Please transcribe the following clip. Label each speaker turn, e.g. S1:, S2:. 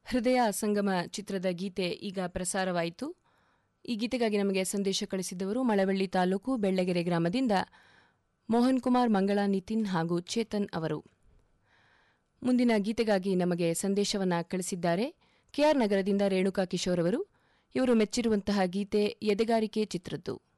S1: ಹೃದಯ ಸಂಗಮ ಚಿತ್ರದ ಗೀತೆ ಈಗ ಪ್ರಸಾರವಾಯಿತು. ಈ ಗೀತೆಗಾಗಿ ನಮಗೆ ಸಂದೇಶ ಕಳಿಸಿದ್ದವರು ಮಳವಳ್ಳಿ ತಾಲೂಕು ಬೆಳ್ಳಗೆರೆ ಗ್ರಾಮದಿಂದ ಮೋಹನ್ ಕುಮಾರ್, ಮಂಗಳಾ, ನಿತಿನ್ ಹಾಗೂ ಚೇತನ್ ಅವರು. ಮುಂದಿನ ಗೀತೆಗಾಗಿ ನಮಗೆ ಸಂದೇಶವನ್ನು ಕಳಿಸಿದ್ದಾರೆ ಕೆಆರ್ ನಗರದಿಂದ ರೇಣುಕಾ ಕಿಶೋರ್ ಅವರು. ಇವರು ಮೆಚ್ಚಿರುವಂತಹ ಗೀತೆ ಎದೆಗಾರಿಕೆ ಚಿತ್ರದ್ದು.